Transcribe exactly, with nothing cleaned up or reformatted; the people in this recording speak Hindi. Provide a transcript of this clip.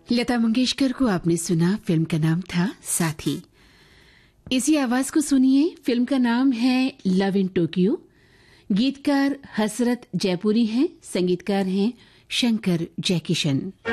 लता मंगेशकर को आपने सुना, फिल्म का नाम था साथी। इसी आवाज को सुनिए, फिल्म का नाम है लव इन टोक्यो। गीतकार हसरत जयपुरी हैं, संगीतकार हैं शंकर जयकिशन।